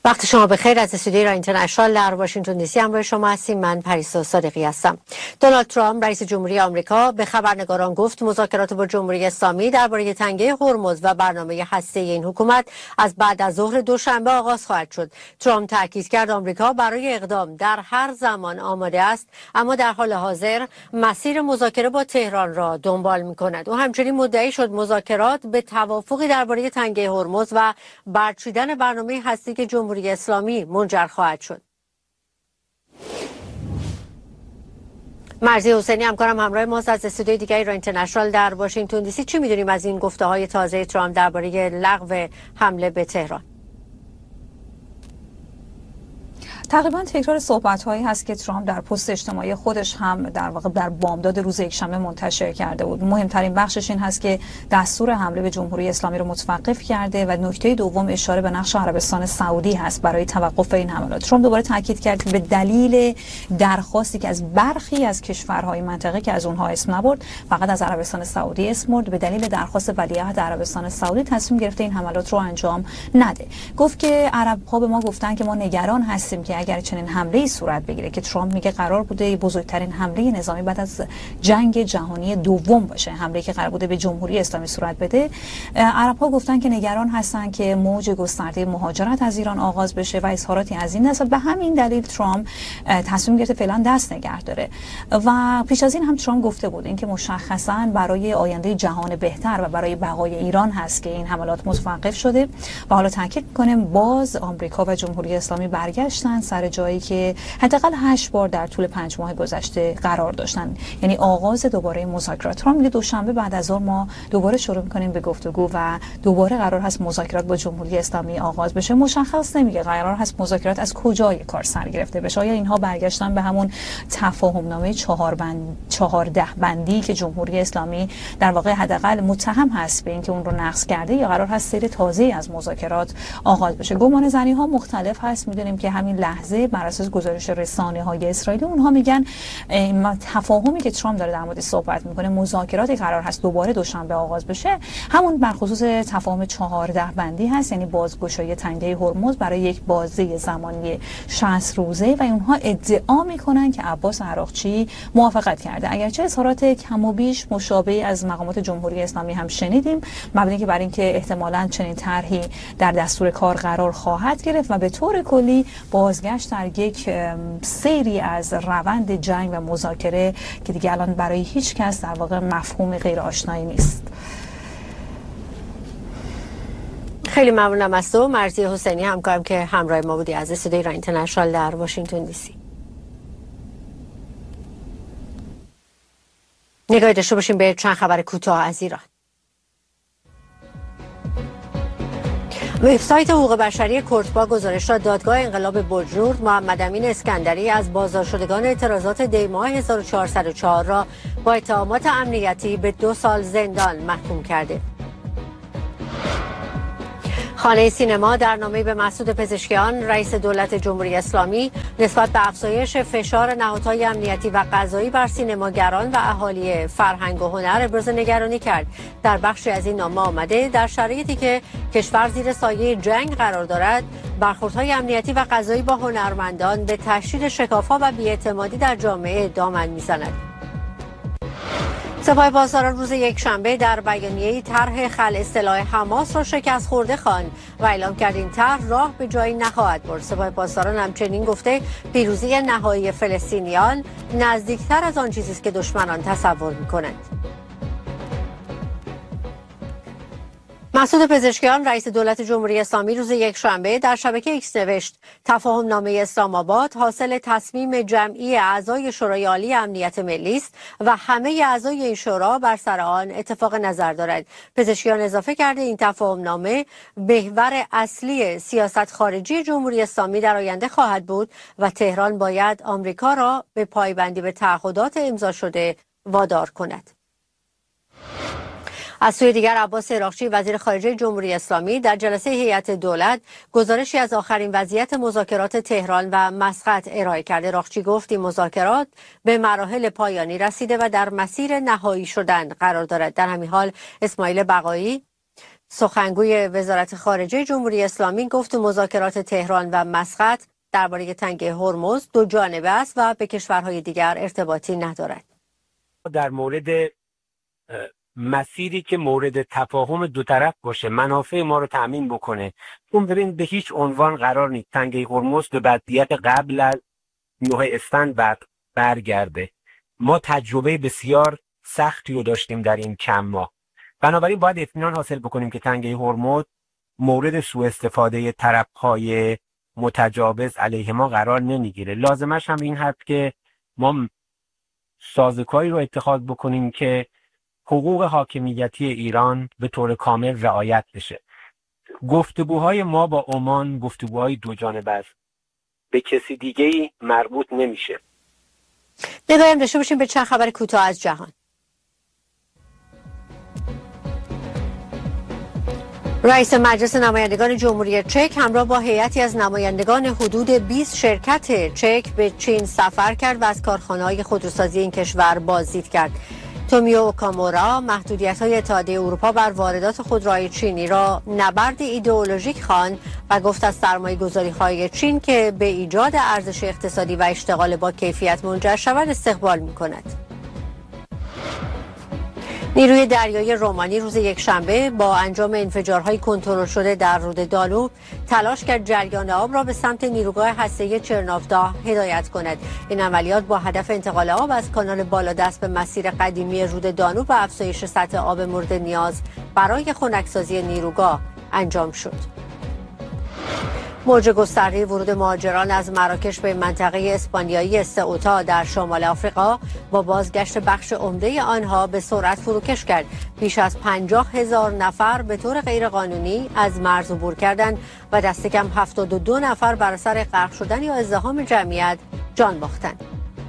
وقت شما بخیر. از استودیوی ایران اینترنشنال در واشنگتن دی سی همراه شما هستیم. من پریسا صادقی هستم. دونالد ترامپ رئیس جمهوری آمریکا به خبرنگاران گفت مذاکرات با جمهوری اسلامی درباره تنگه هرمز و برنامه هسته‌ای این حکومت از بعد از ظهر دوشنبه آغاز خواهد شد. ترامپ تاکید کرد آمریکا برای اقدام در هر زمان آماده است، اما در حال حاضر مسیر مذاکره با تهران را دنبال می‌کند. او همچنین مدعی شد مذاکرات به توافقی درباره تنگه هرمز و برچیدن برنامه هسته‌ای که جمهوری اسلامی منجر خواهد شد. مرضی حسینی همکارم همراه ماست از استودیوی دیگر ایران اینترنشنال در واشنگتن دی سی. چی می‌دونیم از این گفته‌های تازه ترامپ درباره لغو حمله به تهران؟ تقریبا تکرار صحبت‌هایی هست که ترامپ در پست اجتماعی خودش هم در واقع در بامداد روز یکشنبه منتشر کرده بود. مهمترین بخشش این هست که دستور حمله به جمهوری اسلامی رو متوقف کرده و نکته دوم اشاره به نقش عربستان سعودی هست برای توقف این حملات. ترامپ دوباره تاکید کرد که به دلیل درخواستی که از برخی از کشورهای منطقه که از اونها اسم نبرد، فقط از عربستان سعودی اسم برد، به دلیل درخواست ولیعهد عربستان سعودی تصمیم گرفته این حملات رو انجام نده. گفت که عرب‌ها به ما گفتن که ما نگران هستیم که اگر چنین حمله‌ای صورت بگیره، که ترامپ میگه قرار بوده بزرگترین حمله نظامی بعد از جنگ جهانی دوم باشه، حمله‌ای که قرار بوده به جمهوری اسلامی صورت بده، عرب‌ها گفتن که نگران هستن که موج گسترده مهاجرت از ایران آغاز بشه و اظهاراتی از این دست. به همین دلیل ترامپ تصمیم گرفته فعلا دست نگه داره. و پیش از این هم ترامپ گفته بود اینکه مشخصاً برای آینده جهان بهتر و برای بقای ایران هست که این حملات متوقف شده و حالا تاکید می‌کنیم باز آمریکا و جمهوری اسلامی برگشتن سر جایی که حداقل 8 بار در طول 5 ماه گذشته قرار داشتن، یعنی آغاز دوباره مذاکرات. ترامپ میگه دوشنبه بعد از ظهر ما دوباره شروع می‌کنیم به گفتگو و دوباره قرار هست مذاکرات با جمهوری اسلامی آغاز بشه. مشخص نمیگه قرار هست مذاکرات از کجای کار سر گرفته بشه. آیا اینها برگشتن به همون تفاهم‌نامه 14 بندی که جمهوری اسلامی در واقع حداقل متهم هست به اینکه اون رو نقض کرده، یا قرار هست سری تازه‌ای از مذاکرات آغاز بشه؟ گمانه‌زنی‌ها مختلف هست. می‌دونیم که همین لحظه بر اساس گزارش رسانه‌های اسرائیلی اونها میگن تفاهمی که ترامپ داره در موردش صحبت میکنه، مذاکراتی قرار هست دوباره دوشنبه آغاز بشه، همون بر خصوص تفاهم 14 بندی هست، یعنی بازگشایی تنگه هرمز برای یک بازه زمانی 60 روزه و اونها ادعا میکنن که عباس عراقچی موافقت کرده. اگرچه اظهارات کم و بیش مشابه از مقامات جمهوری اسلامی هم شنیدیم، مبنی که بر اینکه احتمالاً چنین طرحی در دستور کار قرار خواهد گرفت و به طور کلی بازگشت در یک سری از روند جنگ و مذاکره که دیگه الان برای هیچ کس در واقع مفهوم غیر آشنایی نیست. خیلی ممنونم از تو مرضی حسینی همکارم که همراه ما بودی از استودیوی ایران اینترنشنال در واشنگتن دی سی. نگاهی داشته باشیم به چند خبر کوتاه از ایران. وبسایت حقوق بشری کورتبا گزارش داد دادگاه انقلاب بجنورد محمد امین اسکندری از بازداشتگان اعتراضات دی‌ماه 1404 را با اتهامات امنیتی به 2 سال زندان محکوم کرده. خانه سینما در نامه‌ای به مسعود پزشکیان رئیس دولت جمهوری اسلامی نسبت به افزایش فشار نهادهای امنیتی و قضایی بر سینماگران و اهالی فرهنگ و هنر ابراز نگرانی کرد. در بخشی از این نامه آمده در شرایطی که کشور زیر سایه جنگ قرار دارد، برخوردهای امنیتی و قضایی با هنرمندان به تشدید شکاف‌ها و بی‌اعتمادی در جامعه دامن می‌زند. سپاه پاسداران روز یکشنبه در بیانیه‌ای طرح خلع سلاح حماس را شکست خورده خواند و اعلام کرد این طرح راه به جایی نخواهد برد. سپاه پاسداران همچنین گفته پیروزی نهایی فلسطینیان نزدیکتر از آن چیزی است که دشمنان تصور می‌کنند. مسعود پزشکیان رئیس دولت جمهوری اسلامی روز یکشنبه در شبکه ایکس نوشت تفاهم نامه اسلام آباد حاصل تصمیم جمعی اعضای شورای عالی امنیت ملی است و همه اعضای این شورا بر سر آن اتفاق نظر دارند. پزشکیان اضافه کرده این تفاهم نامه محور اصلی سیاست خارجی جمهوری اسلامی در آینده خواهد بود و تهران باید آمریکا را به پایبندی به تعهدات امضا شده وادار کند. از سوی دیگر عباس عراقچی وزیر خارجه جمهوری اسلامی در جلسه هیئت دولت گزارشی از آخرین وضعیت مذاکرات تهران و مسقط ارائه کرد. عراقچی گفت این مذاکرات به مراحل پایانی رسیده و در مسیر نهایی شدن قرار دارد. در همین حال اسماعیل بقایی سخنگوی وزارت خارجه جمهوری اسلامی گفت مذاکرات تهران و مسقط درباره تنگه هرمز دو جانبه است و به کشورهای دیگر ارتباطی ندارد. در مورد مسیری که مورد تفاهم دو طرف باشه، منافع ما رو تأمین بکنه، اون ببین به هیچ عنوان قرار نیست تنگه هرمز به وضعیت قبل از 9 اسفند برگرده. ما تجربه بسیار سختی رو داشتیم در این چند ماه. بنابراین باید اطمینان حاصل بکنیم که تنگه هرمز مورد سوء استفاده طرف‌های متجاوز علیه ما قرار نمیگیره. لازمش هم این هست که ما سازوکاری رو اتخاذ بکنیم که حقوق حاکمیتی ایران به طور کامل رعایت بشه. گفتگوهای ما با عمان گفتگوهای دو جانبه است، به کسی دیگه‌ای مربوط نمیشه. نگاهی داشته باشیم به چند خبر کوتاه از جهان. رئیس مجلس نمایندگان جمهوری چک همراه با هیئتی از نمایندگان حدود 20 شرکت چک به چین سفر کرد و از کارخانه‌های خودروسازی این کشور بازدید کرد. تومیو اوکامورا محدودیت‌های اتحادیه اروپا بر واردات خودروهای چینی را نبرد ایدئولوژیک خواند و گفت از سرمایه‌گذاری‌های چین که به ایجاد ارزش اقتصادی و اشتغال با کیفیت منجر شود استقبال می‌کند. نیروی دریایی رومانی روز یکشنبه با انجام انفجارهای کنترل شده در رود دانوب تلاش کرد جریان آب را به سمت نیروگاه هسته‌ای چرناودا هدایت کند. این عملیات با هدف انتقال آب از کانال بالادست به مسیر قدیمی رود دانوب و افزایش سطح آب مورد نیاز برای خنکسازی نیروگاه انجام شد. موج گسترده ورود مهاجران از مراکش به منطقه اسپانیایی سئوتا در شمال آفریقا با بازگشت بخش عمده آنها به سرعت فروکش کرد. بیش از 50,000 نفر به طور غیرقانونی از مرز عبور کردند و دست کم 72 نفر بر اثر غرق شدن یا ازدحام جمعیت جان باختند.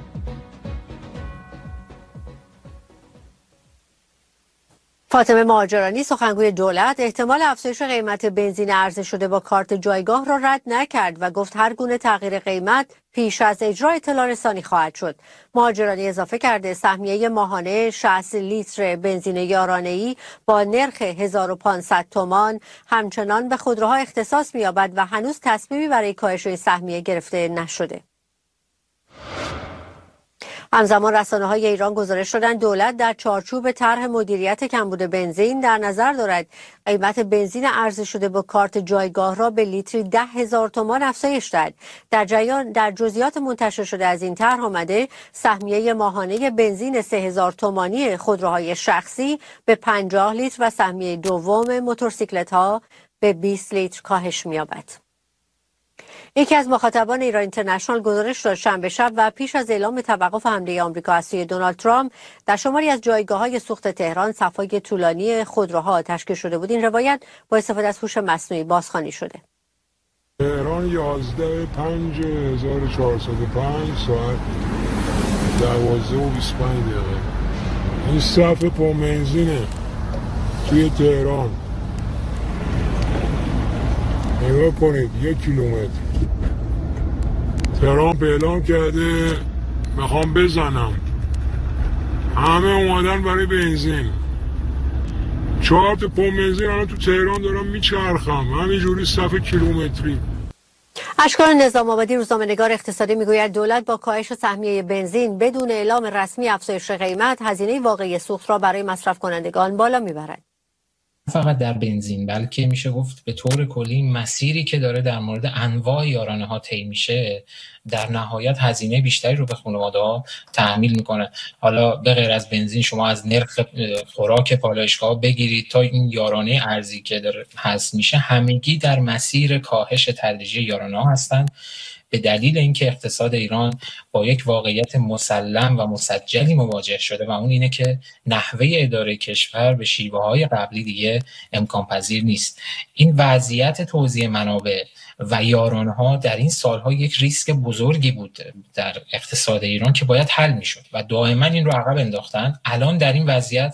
فاطمه مهاجرانی سخنگوی دولت احتمال افزایش قیمت بنزین عرضه شده با کارت جایگاه را رد نکرد و گفت هر گونه تغییر قیمت پیش از اجرا اطلاع رسانی خواهد شد. مهاجرانی اضافه کرده سهمیه ماهانه 60 لیتر بنزین یارانه‌ای با نرخ 1500 تومان همچنان به خودروها اختصاص می‌یابد و هنوز تصمیمی برای کاهش این سهمیه گرفته نشده. همزمان رسانه‌های ایران گزارش دادند دولت در چارچوب طرح مدیریت کمبود بنزین در نظر دارد قیمت بنزین عرضه شده با کارت جایگاه را به لیتری 10,000 تومان افزایش دهد. در جریان در جزئیات منتشر شده از این طرح آمده سهمیه ماهانه بنزین 3,000 تومانی خودروهای شخصی به 50 لیتر و سهمیه دوم موتورسیکلت‌ها به 20 لیتر کاهش می‌یابد. یکی از مخاطبان ایران اینترنشنال گزارش داد شنبه شب و پیش از اعلام توقف حمله آمریکا از سوی دونالد ترامپ در شماری از جایگاه‌های سوخت تهران صف‌های طولانی خودروها تشکیل شده بود. این روایت با استفاده از هوش مصنوعی بازخوانی شده. تهران 11/5/1405 ساعت 12:25 دقیقه. این صف پربنزینه توی تهران. نگاه کنید 1 کیلومتر. ترامپ اعلام کرده میخوام بزنم، همه اومدن برای بنزین. 4 تا پمپ بنزین الان تو تهران دارم میچرخم، همینجوری صف کیلومتری. اشکان نظام آبادی روزنامه‌نگار اقتصادی میگوید دولت با کاهش سهمیه بنزین بدون اعلام رسمی افزایش قیمت هزینه واقعی سوخت را برای مصرف کنندگان بالا میبرد. فقط در بنزین بلکه میشه گفت به طور کلی مسیری که داره در مورد انواع یارانه ها طی میشه در نهایت هزینه بیشتری رو به خانواده‌ها تحمیل میکنه. حالا به غیر از بنزین شما از نرخ خوراک پالایشگاه بگیرید تا این یارانه ارزی که داره هست میشه، همگی در مسیر کاهش تدریجی یارانه ها هستند به دلیل اینکه اقتصاد ایران با یک واقعیت مسلم و مسجلی مواجه شده و اون اینه که نحوه اداره کشور به شیوه‌های قبلی دیگه امکان پذیر نیست. این وضعیت توزیع منابع و یارانه‌ها در این سالها یک ریسک بزرگی بود در اقتصاد ایران که باید حل می‌شد و دائما این رو عقب انداختن. الان در این وضعیت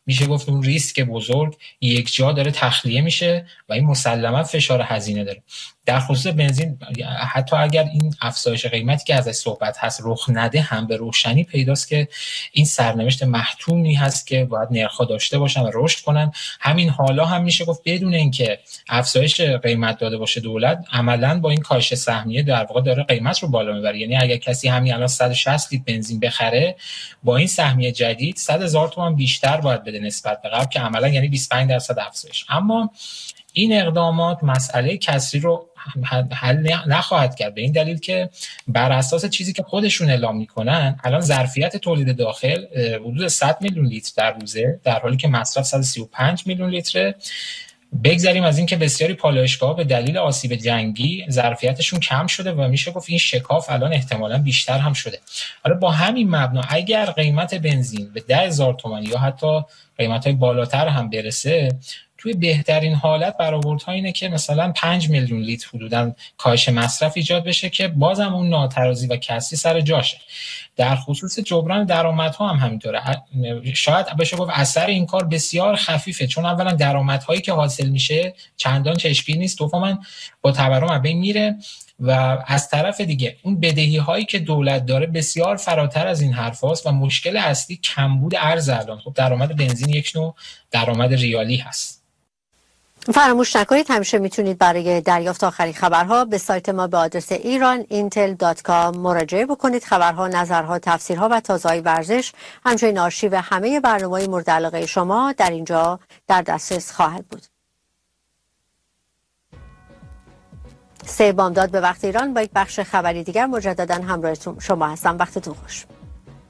میشه گفت اون ریسک بزرگ یک جا داره تخلیه میشه و این مسلما فشار هزینه داره. در خصوص بنزین حتی اگر این افزایش قیمتی که ازش صحبت هست رخ نده هم به روشنی پیداست که این سرنوشت محتومی هست که باید نرخ‌ها داشته باشن و رشد کنن. همین حالا هم میشه گفت بدون اینکه افزایش قیمت داده باشه دولت عملاً با این کاهش سهمیه در واقع داره قیمت رو بالا میبره. یعنی اگر کسی همین الان 160 لیتر بنزین بخره با این سهمیه جدید 100,000 تومان بیشتر باید بده نسبت به قبل که عملاً یعنی 25% افزایش. اما این اقدامات مسئله کسری رو حل نخواهد کرد به این دلیل که بر اساس چیزی که خودشون اعلام میکنن الان ظرفیت تولید داخل حدود 100 میلیون لیتر در روزه در حالی که مصرف 135 میلیون لیتره. بگذاریم از این که بسیاری پالایشگاه‌ها به دلیل آسیب جنگی ظرفیتشون کم شده و میشه گفت این شکاف الان احتمالاً بیشتر هم شده. حالا با همین مبنا اگر قیمت بنزین به 10,000 تومان یا حتی قیمت‌های بالاتر هم برسه توی بهترین حالت برآوردها اینه که مثلا 5 میلیون لیتر حدوداً کاهش مصرف ایجاد بشه که بازم اون ناترازی و کسری سر جاشه. در خصوص جبران درآمدها هم همینطوره. شاید بشه گفت اثر این کار بسیار خفیفه چون اولا درآمدهایی که حاصل میشه چندان چشمگیر نیست، دوما با تورم از بین میره و از طرف دیگه اون بدهی هایی که دولت داره بسیار فراتر از این حرفاست و مشکل اصلی کمبود ارز الان. خب درآمد بنزین یک نوع درآمد ریالی هست. فراموش نکنید همیشه میتونید برای دریافت آخرین خبرها به سایت ما به آدرس iran.intel.com مراجعه بکنید. خبرها، نظرها، تفسیرها و تازه‌های ورزش همچنین آرشیو همه برنامه‌های مورد علاقه شما در اینجا در دسترس خواهد بود. 3 بامداد به وقت ایران با یک بخش خبری دیگر مجددا همراهتون شما هستم. وقتتون خوش.